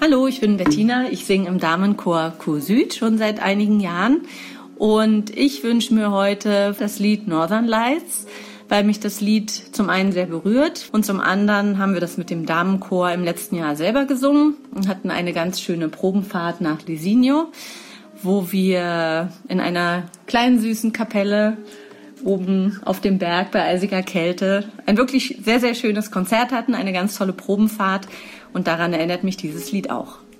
Hallo, ich bin Bettina. Ich singe im Damenchor Chor Süd schon seit einigen Jahren. Und ich wünsche mir heute das Lied Northern Lights, weil mich das Lied zum einen sehr berührt und zum anderen haben wir das mit dem Damenchor im letzten Jahr selber gesungen und hatten eine ganz schöne Probenfahrt nach Lisinio, wo wir in einer kleinen süßen Kapelle oben auf dem Berg bei eisiger Kälte ein wirklich sehr, sehr schönes Konzert hatten, eine ganz tolle Probenfahrt und daran erinnert mich dieses Lied auch.